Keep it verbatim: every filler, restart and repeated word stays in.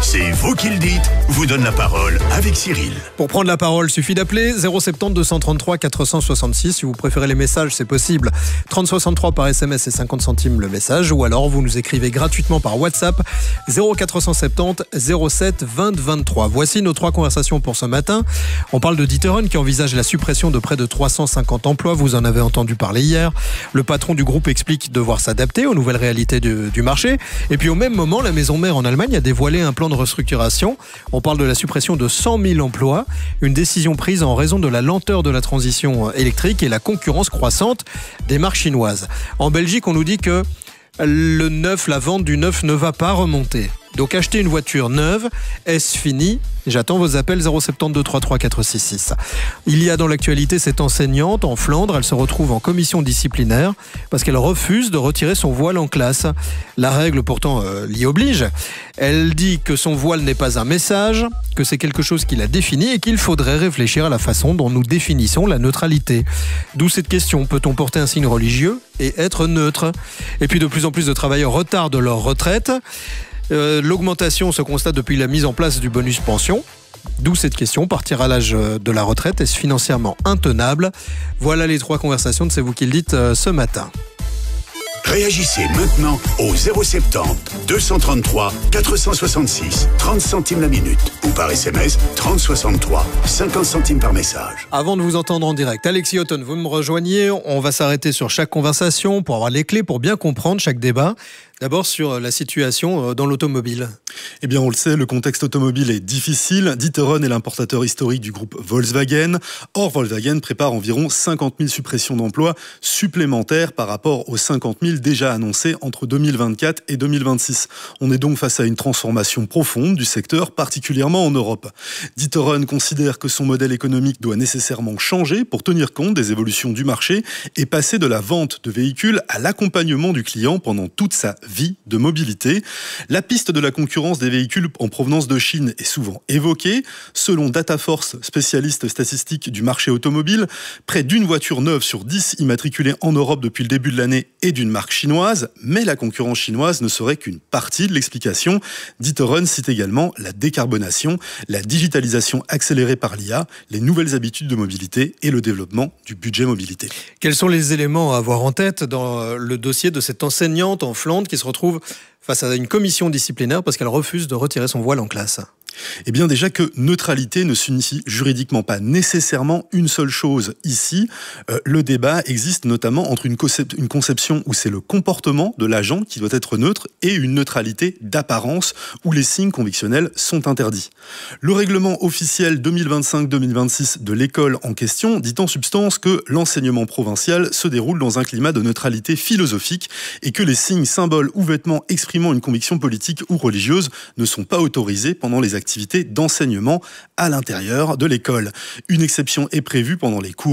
C'est vous qui le dites, vous donne la parole avec Cyril. Pour prendre la parole, suffit d'appeler zéro sept zéro deux deux cent trente-trois quatre cent soixante-six. Si vous préférez les messages, c'est possible. trente soixante-trois par S M S et cinquante centimes le message. Ou alors vous nous écrivez gratuitement par WhatsApp zéro quatre cent soixante-dix zéro sept vingt vingt-trois. Voici nos trois conversations pour ce matin. On parle de D'Ieteren qui envisage la suppression de près de trois cent cinquante emplois. Vous en avez entendu parler hier. Le patron du groupe explique devoir s'adapter aux nouvelles réalités du, du marché. Et puis au même moment, la maison mère en Allemagne a dévoilé un plan de restructuration. On parle de la suppression de cent mille emplois. Une décision prise en raison de la lenteur de la transition électrique et la concurrence croissante des marques chinoises. En Belgique, on nous dit que le neuf, la vente du neuf ne va pas remonter. Donc acheter une voiture neuve, est-ce fini ? J'attends vos appels zéro sept deux trois trois quatre six six. Il y a dans l'actualité cette enseignante en Flandre. Elle se retrouve en commission disciplinaire parce qu'elle refuse de retirer son voile en classe. La règle pourtant euh, l'y oblige. Elle dit que son voile n'est pas un message, que c'est quelque chose qui la définit et qu'il faudrait réfléchir à la façon dont nous définissons la neutralité. D'où cette question, peut-on porter un signe religieux et être neutre ? Et puis de plus en plus de travailleurs retardent leur retraite. Euh, l'augmentation se constate depuis la mise en place du bonus pension. D'où cette question, partir à l'âge de la retraite, est-ce financièrement intenable ? Voilà les trois conversations de C'est vous qui le dites euh, ce matin. Réagissez maintenant au zéro sept zéro deux cent trente-trois quatre cent soixante-six, trente centimes la minute ou par S M S trente soixante-trois, cinquante centimes par message. Avant de vous entendre en direct, Alexis Houghton, vous me rejoignez. On va s'arrêter sur chaque conversation pour avoir les clés, pour bien comprendre chaque débat. D'abord sur la situation dans l'automobile. Eh bien, on le sait, le contexte automobile est difficile. D'Ieteren est l'importateur historique du groupe Volkswagen. Or, Volkswagen prépare environ cinquante mille suppressions d'emplois supplémentaires par rapport aux cinquante mille déjà annoncés entre deux mille vingt-quatre et deux mille vingt-six. On est donc face à une transformation profonde du secteur, particulièrement en Europe. D'Ieteren considère que son modèle économique doit nécessairement changer pour tenir compte des évolutions du marché et passer de la vente de véhicules à l'accompagnement du client pendant toute sa vie de mobilité. La piste de la concurrence des véhicules en provenance de Chine est souvent évoquée. Selon Dataforce, spécialiste statistique du marché automobile, près d'une voiture neuve sur dix immatriculée en Europe depuis le début de l'année est d'une marque chinoise, mais la concurrence chinoise ne serait qu'une partie de l'explication. D'Ieteren cite également la décarbonation, la digitalisation accélérée par l'I A, les nouvelles habitudes de mobilité et le développement du budget mobilité. Quels sont les éléments à avoir en tête dans le dossier de cette enseignante en Flandre qui se retrouve face à une commission disciplinaire parce qu'elle refuse de retirer son voile en classe ? Eh bien déjà que neutralité ne signifie juridiquement pas nécessairement une seule chose. Ici, euh, le débat existe notamment entre une, concep- une conception où c'est le comportement de l'agent qui doit être neutre et une neutralité d'apparence où les signes convictionnels sont interdits. Le règlement officiel deux mille vingt-cinq deux mille vingt-six de l'école en question dit en substance que l'enseignement provincial se déroule dans un climat de neutralité philosophique et que les signes, symboles ou vêtements exprimant une conviction politique ou religieuse ne sont pas autorisés pendant les activités d'enseignement à l'intérieur de l'école. Une exception est prévue pendant les cours